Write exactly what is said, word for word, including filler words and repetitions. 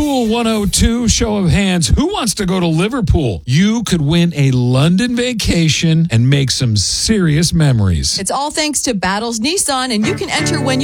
Pool one oh two, show of hands. Who wants to go to Liverpool? You could win a London vacation and make some serious memories. It's all thanks to Battles Nissan, and you can enter when you